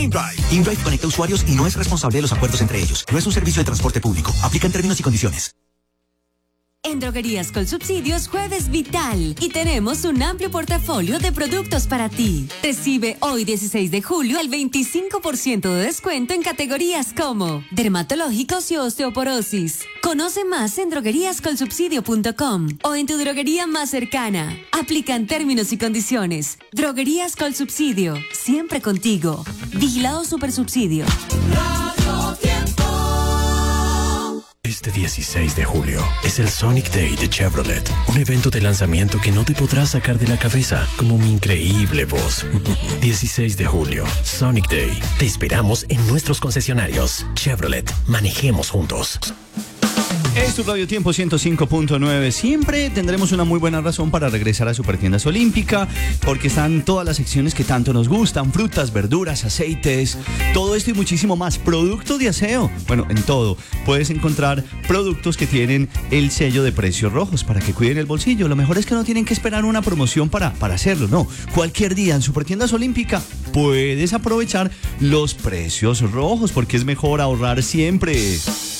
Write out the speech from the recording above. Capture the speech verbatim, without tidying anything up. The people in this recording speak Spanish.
InDrive. InDrive conecta usuarios y no es responsable de los acuerdos entre ellos. No es un servicio de transporte público. Aplican términos y condiciones. En Droguerías Colsubsidios, jueves vital. Y tenemos un amplio portafolio de productos para ti. Recibe hoy, dieciséis de julio, el veinticinco por ciento de descuento en categorías como dermatológicos y osteoporosis. Conoce más en droguerías colsubsidio punto com o en tu droguería más cercana. Aplican términos y condiciones. Droguerías Colsubsidio, siempre contigo. Vigilado Supersubsidio. Este dieciséis de julio es el Sonic Day de Chevrolet, un evento de lanzamiento que no te podrás sacar de la cabeza, como mi increíble voz. dieciséis de julio, Sonic Day. Te esperamos en nuestros concesionarios. Chevrolet, manejemos juntos. Es tu Radio Tiempo ciento cinco punto nueve. Siempre tendremos una muy buena razón para regresar a Supertiendas Olímpica, porque están todas las secciones que tanto nos gustan: frutas, verduras, aceites, todo esto y muchísimo más. Productos de aseo. Bueno, en todo puedes encontrar productos que tienen el sello de precios rojos para que cuiden el bolsillo. Lo mejor es que no tienen que esperar una promoción para, para hacerlo, no. Cualquier día en Supertiendas Olímpica puedes aprovechar los precios rojos, porque es mejor ahorrar siempre.